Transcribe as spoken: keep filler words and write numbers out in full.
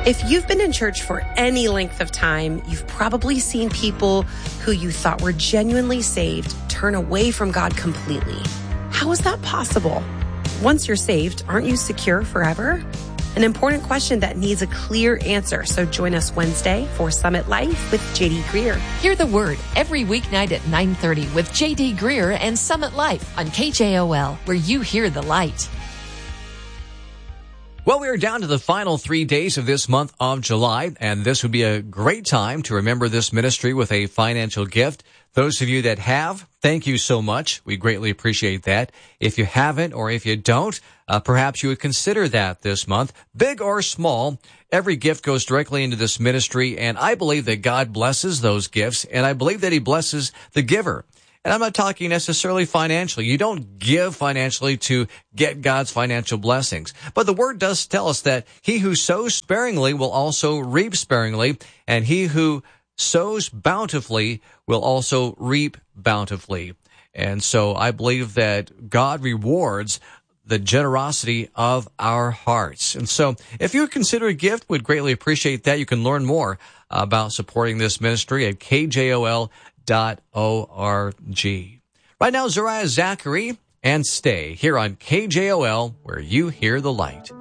If you've been in church for any length of time, you've probably seen people who you thought were genuinely saved turn away from God completely. How is that possible? Once you're saved, aren't you secure forever? An important question that needs a clear answer. So join us Wednesday for Summit Life with J D Greer. Hear the Word every weeknight at nine thirty with J D Greer and Summit Life on K J O L, where you hear the light. Well, we are down to the final three days of this month of July, and this would be a great time to remember this ministry with a financial gift. Those of you that have, thank you so much. We greatly appreciate that. If you haven't, or if you don't, uh, perhaps you would consider that this month. Big or small, every gift goes directly into this ministry, and I believe that God blesses those gifts, and I believe that He blesses the giver. And I'm not talking necessarily financially. You don't give financially to get God's financial blessings. But the Word does tell us that he who sows sparingly will also reap sparingly, and he who sows bountifully will also reap bountifully. And so I believe that God rewards the generosity of our hearts. And so if you would consider a gift, we'd greatly appreciate that. You can learn more about supporting this ministry at K J O L dot org. Right now, Zariah Zachary and Stay here on K J O L, where you hear the light.